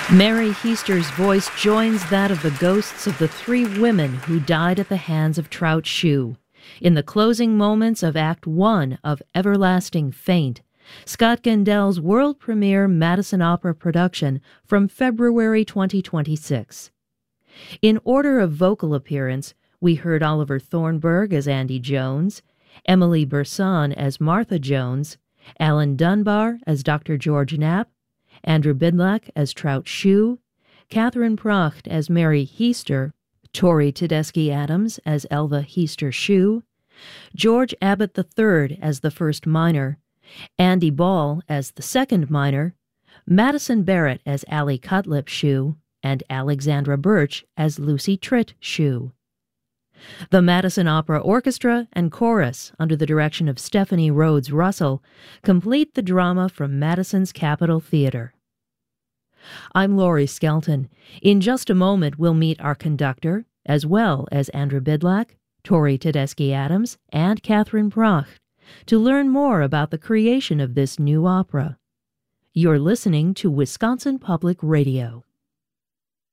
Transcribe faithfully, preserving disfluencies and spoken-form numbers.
Mary Heaster's voice joins that of the ghosts of the three women who died at the hands of Trout Shue. In the closing moments of Act One of Everlasting Faint, Scott Gendell's world premiere Madison Opera production from February twenty twenty-six. In order of vocal appearance, we heard Oliver Thornburg as Andy Jones, Emily Berson as Martha Jones, Alan Dunbar as Doctor George Knapp, Andrew Bidlack as Trout Shue, Catherine Pracht as Mary Heaster, Tori Tedeschi Adams as Elva Heaster Shue, George Abbott the third as the first miner, Andy Ball as the second miner, Madison Barrett as Allie Cutlip Shue, and Alexandra Birch as Lucy Tritt Shue. The Madison Opera Orchestra and Chorus, under the direction of Stephanie Rhodes Russell, complete the drama from Madison's Capitol Theater. I'm Laurie Skelton. In just a moment, we'll meet our conductor, as well as Andrew Bidlack, Tori Tedeschi Adams, and Catherine Pracht, to learn more about the creation of this new opera. You're listening to Wisconsin Public Radio.